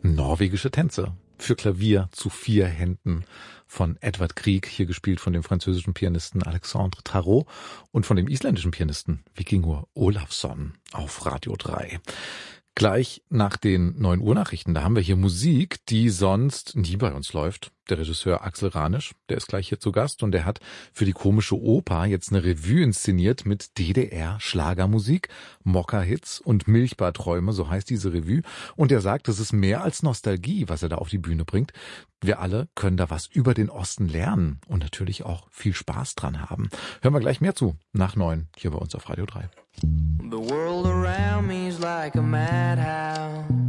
Norwegische Tänze für Klavier zu 4 Händen von Edvard Grieg, hier gespielt von dem französischen Pianisten Alexandre Tarot und von dem isländischen Pianisten Víkingur Ólafsson auf Radio 3. Gleich nach den 9 Uhr Nachrichten, da haben wir hier Musik, die sonst nie bei uns läuft. Der Regisseur Axel Ranisch, der ist gleich hier zu Gast und der hat für die Komische Oper jetzt eine Revue inszeniert mit DDR-Schlagermusik, Mokka-Hits und Milchbarträume, so heißt diese Revue. Und er sagt, das ist mehr als Nostalgie, was er da auf die Bühne bringt. Wir alle können da was über den Osten lernen und natürlich auch viel Spaß dran haben. Hören wir gleich mehr zu, nach 9, hier bei uns auf Radio 3. The world around me is like a madhouse.